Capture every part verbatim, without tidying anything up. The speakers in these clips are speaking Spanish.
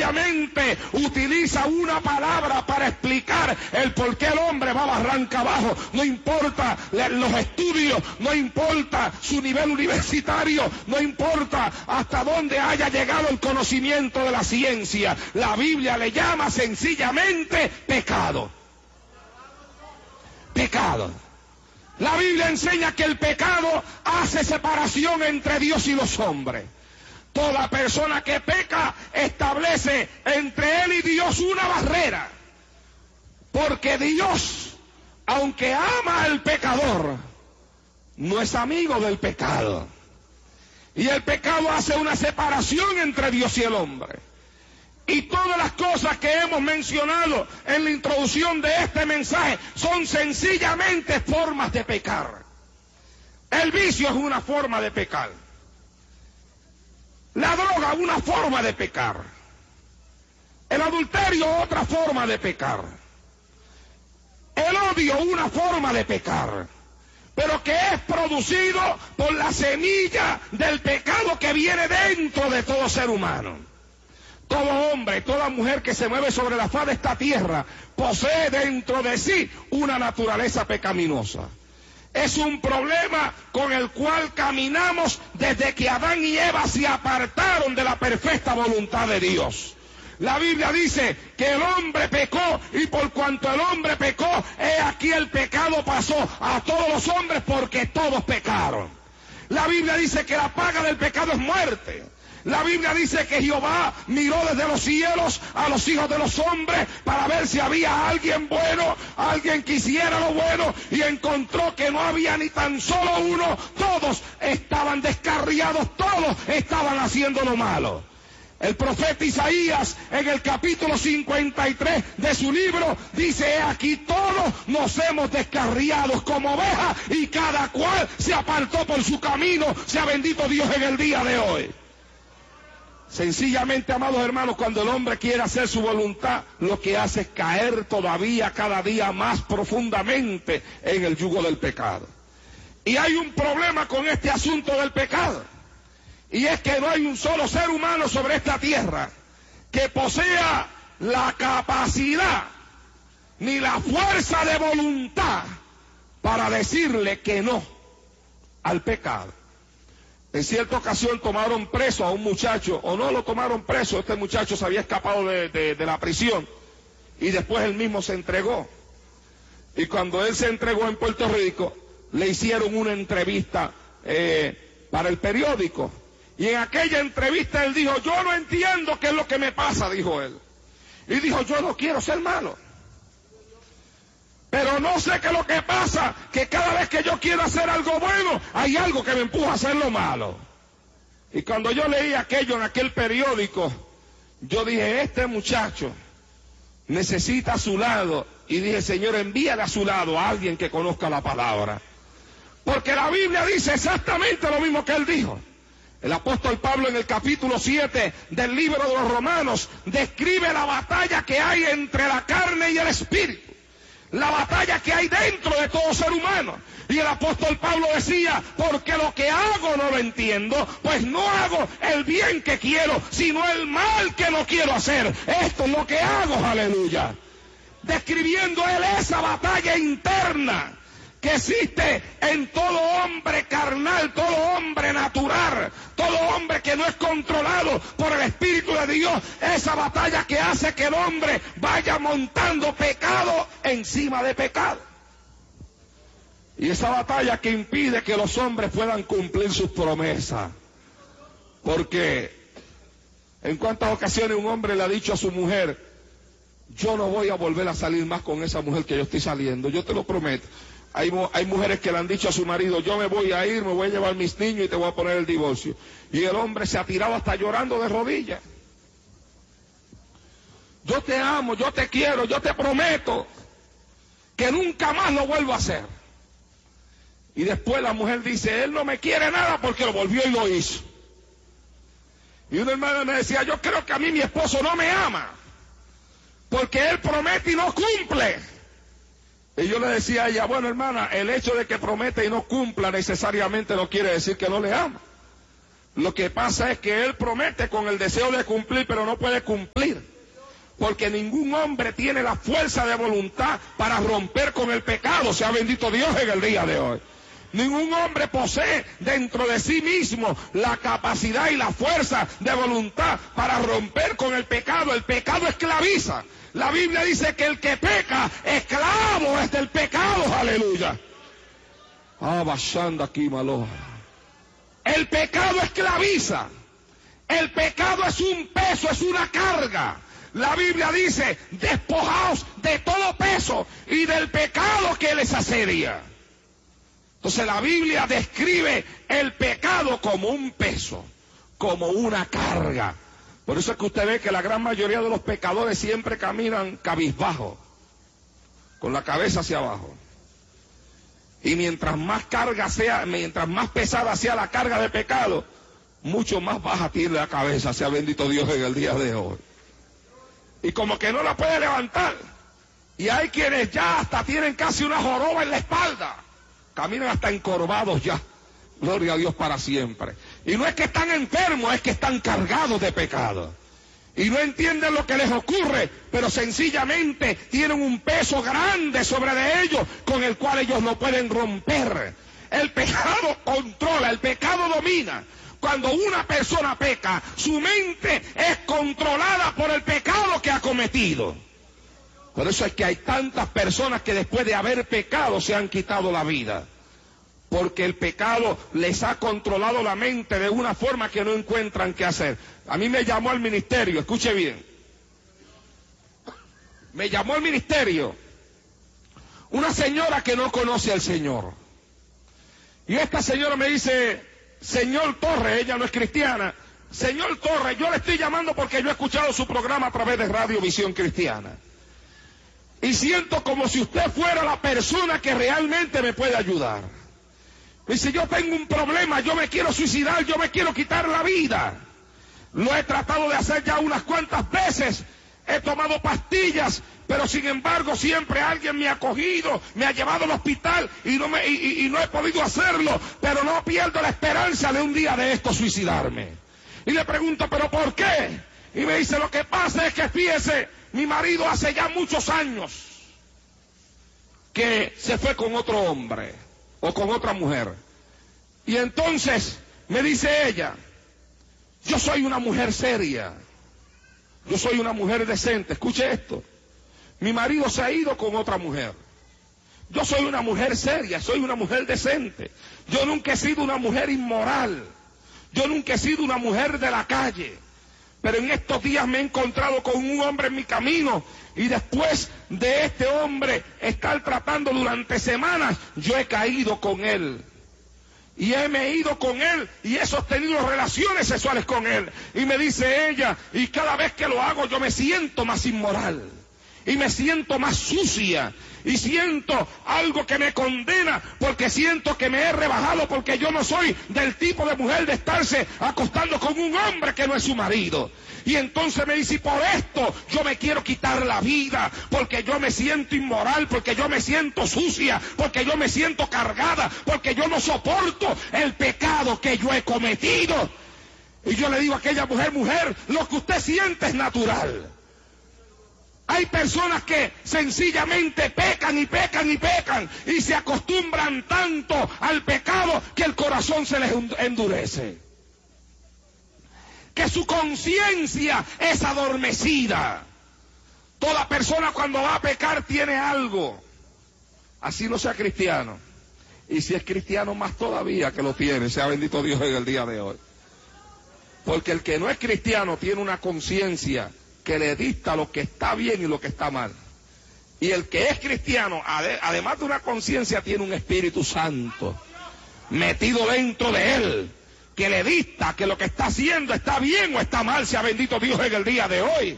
sencillamente utiliza una palabra para explicar el por qué el hombre va barranca abajo. No importa los estudios, no importa su nivel universitario, no importa hasta dónde haya llegado el conocimiento de la ciencia. La Biblia le llama sencillamente pecado. Pecado. La Biblia enseña que el pecado hace separación entre Dios y los hombres. Toda persona que peca establece entre él y Dios una barrera. Porque Dios, aunque ama al pecador, no es amigo del pecado. Y el pecado hace una separación entre Dios y el hombre. Y todas las cosas que hemos mencionado en la introducción de este mensaje son sencillamente formas de pecar. El vicio es una forma de pecar. La droga, una forma de pecar. El adulterio, otra forma de pecar. El odio, una forma de pecar. Pero que es producido por la semilla del pecado que viene dentro de todo ser humano. Todo hombre, toda mujer que se mueve sobre la faz de esta tierra posee dentro de sí una naturaleza pecaminosa. Es un problema con el cual caminamos desde que Adán y Eva se apartaron de la perfecta voluntad de Dios. La Biblia dice que el hombre pecó y por cuanto el hombre pecó, he aquí el pecado pasó a todos los hombres porque todos pecaron. La Biblia dice que la paga del pecado es muerte. La Biblia dice que Jehová miró desde los cielos a los hijos de los hombres para ver si había alguien bueno, alguien que hiciera lo bueno, y encontró que no había ni tan solo uno. Todos estaban descarriados, todos estaban haciendo lo malo. El profeta Isaías en el capítulo cincuenta y tres de su libro dice: he aquí todos nos hemos descarriado como ovejas y cada cual se apartó por su camino. Sea bendito Dios en el día de hoy. Sencillamente, amados hermanos, cuando el hombre quiere hacer su voluntad, lo que hace es caer todavía cada día más profundamente en el yugo del pecado. Y hay un problema con este asunto del pecado, y es que no hay un solo ser humano sobre esta tierra que posea la capacidad ni la fuerza de voluntad para decirle que no al pecado. En cierta ocasión tomaron preso a un muchacho, o no lo tomaron preso, este muchacho se había escapado de, de, de la prisión y después él mismo se entregó. Y cuando él se entregó en Puerto Rico, le hicieron una entrevista eh, para el periódico. Y en aquella entrevista él dijo: yo no entiendo qué es lo que me pasa, dijo él. Y dijo: yo no quiero ser malo, pero no sé qué es lo que pasa, que cada vez que yo quiero hacer algo bueno, hay algo que me empuja a hacer lo malo. Y cuando yo leí aquello en aquel periódico, yo dije: este muchacho necesita a su lado. Y dije: Señor, envíale a su lado a alguien que conozca la palabra. Porque la Biblia dice exactamente lo mismo que él dijo. El apóstol Pablo en el capítulo siete del libro de los Romanos describe la batalla que hay entre la carne y el espíritu. La batalla que hay dentro de todo ser humano. Y el apóstol Pablo decía: porque lo que hago no lo entiendo, pues no hago el bien que quiero, sino el mal que no quiero hacer. Esto es lo que hago, aleluya. Describiendo él esa batalla interna que existe en todo hombre carnal, todo hombre natural, todo hombre que no es controlado por el Espíritu de Dios. Esa batalla que hace que el hombre vaya montando pecado encima de pecado. Y esa batalla que impide que los hombres puedan cumplir sus promesas. Porque en cuántas ocasiones un hombre le ha dicho a su mujer: yo no voy a volver a salir más con esa mujer que yo estoy saliendo, yo te lo prometo. Hay, hay mujeres que le han dicho a su marido: yo me voy a ir, me voy a llevar mis niños y te voy a poner el divorcio. Y el hombre se ha tirado hasta llorando de rodillas. Yo te amo, yo te quiero, yo te prometo que nunca más lo vuelvo a hacer. Y después la mujer dice: él no me quiere nada porque lo volvió y lo hizo. Y una hermana me decía: yo creo que a mí mi esposo no me ama, porque él promete y no cumple. Y yo le decía a ella: bueno, hermana, el hecho de que promete y no cumpla necesariamente no quiere decir que no le ama. Lo que pasa es que él promete con el deseo de cumplir, pero no puede cumplir. Porque ningún hombre tiene la fuerza de voluntad para romper con el pecado, sea bendito Dios en el día de hoy. Ningún hombre posee dentro de sí mismo la capacidad y la fuerza de voluntad para romper con el pecado. El pecado esclaviza. La Biblia dice que el que peca, esclavo es del pecado, aleluya. Abashanda aquí, malo. El pecado esclaviza. El pecado es un peso, es una carga. La Biblia dice, despojaos de todo peso y del pecado que les asedia. Entonces la Biblia describe el pecado como un peso, como una carga. Por eso es que usted ve que la gran mayoría de los pecadores siempre caminan cabizbajo, con la cabeza hacia abajo. Y mientras más carga sea, mientras más pesada sea la carga de pecado, mucho más baja tiene la cabeza, sea bendito Dios en el día de hoy. Y como que no la puede levantar. Y hay quienes ya hasta tienen casi una joroba en la espalda. Caminan hasta encorvados ya. Gloria a Dios para siempre. Y no es que están enfermos, es que están cargados de pecado. Y no entienden lo que les ocurre, pero sencillamente tienen un peso grande sobre de ellos, con el cual ellos no pueden romper. El pecado controla, el pecado domina. Cuando una persona peca, su mente es controlada por el pecado que ha cometido. Por eso es que hay tantas personas que después de haber pecado se han quitado la vida. Porque el pecado les ha controlado la mente de una forma que no encuentran qué hacer. A mí me llamó al ministerio, escuche bien. Me llamó al ministerio una señora que no conoce al Señor. Y esta señora me dice, señor Torres, ella no es cristiana, señor Torres, yo le estoy llamando porque yo he escuchado su programa a través de Radio Visión Cristiana. Y siento como si usted fuera la persona que realmente me puede ayudar. Dice, yo tengo un problema, yo me quiero suicidar, yo me quiero quitar la vida. Lo he tratado de hacer ya unas cuantas veces, he tomado pastillas, pero sin embargo siempre alguien me ha cogido, me ha llevado al hospital y no, me, y, y no he podido hacerlo, pero no pierdo la esperanza de un día de esto suicidarme. Y le pregunto, ¿pero por qué? Y me dice, lo que pasa es que fíjese, mi marido hace ya muchos años que se fue con otro hombre o con otra mujer. Y entonces me dice ella, yo soy una mujer seria, yo soy una mujer decente, escuche esto. Mi marido se ha ido con otra mujer. Yo soy una mujer seria, soy una mujer decente. Yo nunca he sido una mujer inmoral. Yo nunca he sido una mujer de la calle. Pero en estos días me he encontrado con un hombre en mi camino. Y después de este hombre estar tratando durante semanas, yo he caído con él. Y he me ido con él y he sostenido relaciones sexuales con él. Y me dice ella, y cada vez que lo hago yo me siento más inmoral. Y me siento más sucia. Y siento algo que me condena porque siento que me he rebajado porque yo no soy del tipo de mujer de estarse acostando con un hombre que no es su marido. Y entonces me dice, y por esto yo me quiero quitar la vida, porque yo me siento inmoral, porque yo me siento sucia, porque yo me siento cargada, porque yo no soporto el pecado que yo he cometido. Y yo le digo a aquella mujer, mujer, lo que usted siente es natural. Hay personas que sencillamente pecan y pecan y pecan y se acostumbran tanto al pecado que el corazón se les endurece. Que su conciencia es adormecida. Toda persona cuando va a pecar tiene algo. Así no sea cristiano. Y si es cristiano más todavía que lo tiene, sea bendito Dios en el día de hoy. Porque el que no es cristiano tiene una conciencia que le dicta lo que está bien y lo que está mal. Y el que es cristiano, además de una conciencia, tiene un Espíritu Santo metido dentro de él, que le dicta que lo que está haciendo está bien o está mal, sea bendito Dios en el día de hoy.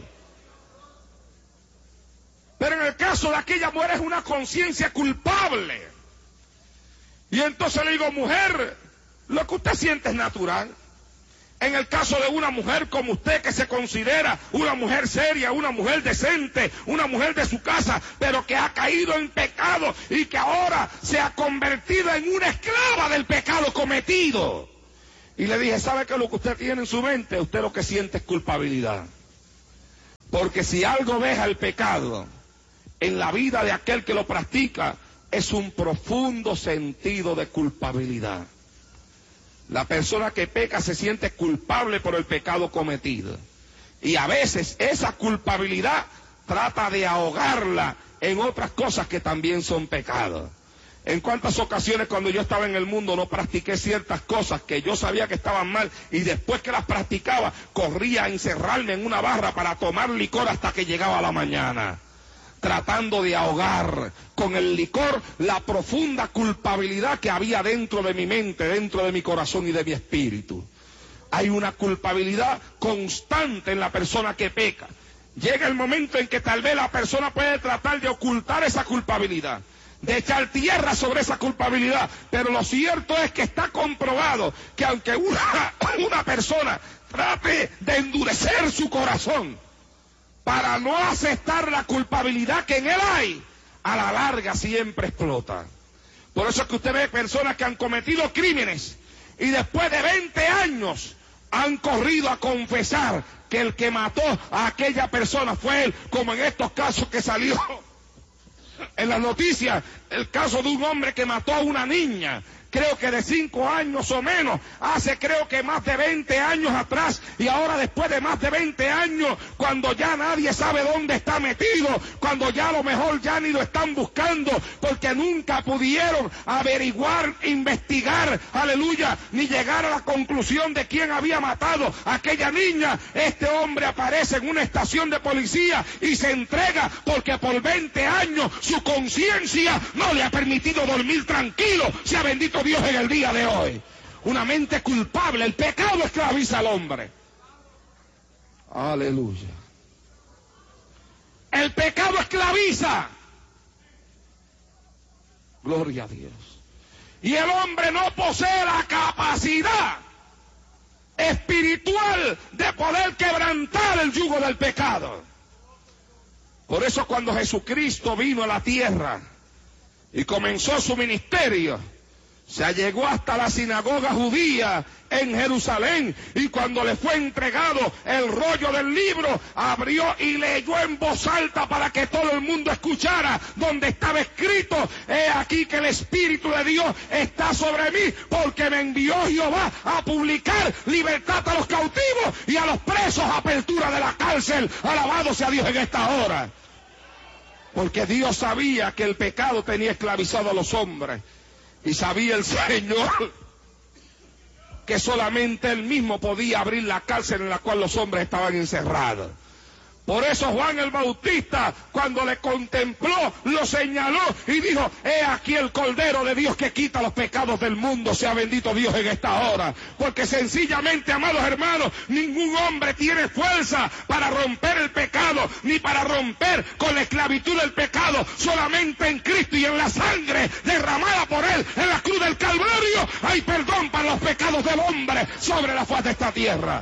Pero en el caso de aquella mujer es una conciencia culpable. Y entonces le digo, mujer, lo que usted siente es natural. En el caso de una mujer como usted, que se considera una mujer seria, una mujer decente, una mujer de su casa, pero que ha caído en pecado y que ahora se ha convertido en una esclava del pecado cometido. Y le dije, ¿sabe qué es lo que usted tiene en su mente? Usted lo que siente es culpabilidad. Porque si algo deja el pecado en la vida de aquel que lo practica, es un profundo sentido de culpabilidad. La persona que peca se siente culpable por el pecado cometido. Y a veces esa culpabilidad trata de ahogarla en otras cosas que también son pecados. En cuántas ocasiones cuando yo estaba en el mundo no practiqué ciertas cosas que yo sabía que estaban mal, y después que las practicaba corría a encerrarme en una barra para tomar licor hasta que llegaba la mañana, tratando de ahogar con el licor la profunda culpabilidad que había dentro de mi mente, dentro de mi corazón y de mi espíritu. Hay una culpabilidad constante en la persona que peca. Llega el momento en que tal vez la persona puede tratar de ocultar esa culpabilidad, de echar tierra sobre esa culpabilidad, pero lo cierto es que está comprobado que aunque una, una persona trate de endurecer su corazón para no aceptar la culpabilidad que en él hay, a la larga siempre explota. Por eso es que usted ve personas que han cometido crímenes y después de veinte años han corrido a confesar que el que mató a aquella persona fue él, como en estos casos que salió en las noticias, el caso de un hombre que mató a una niña, creo que de cinco años o menos, hace creo que más de veinte años atrás, y ahora después de más de veinte años, cuando ya nadie sabe dónde está metido, cuando ya a lo mejor ya ni lo están buscando, porque nunca pudieron averiguar, investigar, aleluya, ni llegar a la conclusión de quién había matado a aquella niña, este hombre aparece en una estación de policía y se entrega porque por veinte años su conciencia no le ha permitido dormir tranquilo. Sea bendito Dios en el día de hoy. Una mente culpable, el pecado esclaviza al hombre. Aleluya. El pecado esclaviza. Gloria a Dios. Y el hombre no posee la capacidad espiritual de poder quebrantar el yugo del pecado. Por eso cuando Jesucristo vino a la tierra y comenzó su ministerio, se allegó hasta la sinagoga judía en Jerusalén, y cuando le fue entregado el rollo del libro, abrió y leyó en voz alta para que todo el mundo escuchara, donde estaba escrito: he aquí que el Espíritu de Dios está sobre mí, porque me envió Jehová a publicar libertad a los cautivos y a los presos apertura de la cárcel. Alabado sea Dios en esta hora. Porque Dios sabía que el pecado tenía esclavizado a los hombres. Y sabía el Señor que solamente Él mismo podía abrir la cárcel en la cual los hombres estaban encerrados. Por eso Juan el Bautista, cuando le contempló, lo señaló y dijo: he aquí el Cordero de Dios que quita los pecados del mundo. Sea bendito Dios en esta hora. Porque sencillamente, amados hermanos, ningún hombre tiene fuerza para romper el pecado, ni para romper con la esclavitud del pecado. Solamente en Cristo y en la sangre derramada por Él en la cruz del Calvario hay perdón para los pecados del hombre sobre la faz de esta tierra.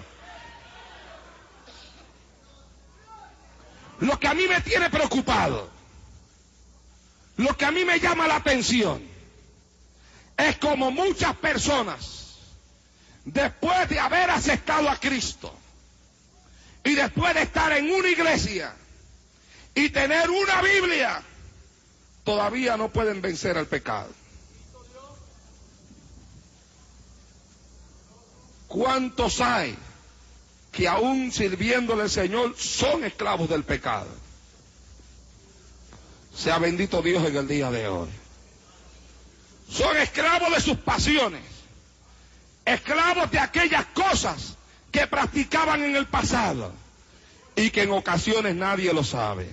Lo que a mí me tiene preocupado, lo que a mí me llama la atención, es como muchas personas, después de haber aceptado a Cristo, y después de estar en una iglesia, y tener una Biblia, todavía no pueden vencer al pecado. ¿Cuántos hay que aún sirviéndole al Señor son esclavos del pecado? Sea bendito Dios en el día de hoy. Son esclavos de sus pasiones, esclavos de aquellas cosas que practicaban en el pasado y que en ocasiones nadie lo sabe.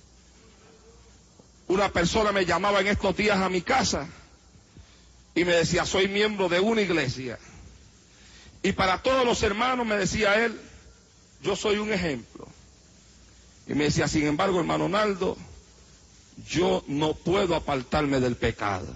Una persona me llamaba en estos días a mi casa y me decía: soy miembro de una iglesia, y para todos los hermanos, me decía él, yo soy un ejemplo. Y me decía: sin embargo, hermano Naldo, yo no puedo apartarme del pecado.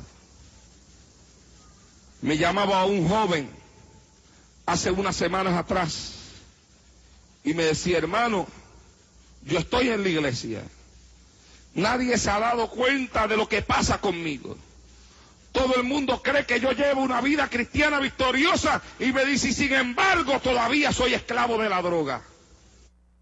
Me llamaba a un joven hace unas semanas atrás y me decía: hermano, yo estoy en la iglesia, nadie se ha dado cuenta de lo que pasa conmigo, Todo el mundo cree que yo llevo una vida cristiana victoriosa y me dice, y sin embargo todavía soy esclavo de la droga.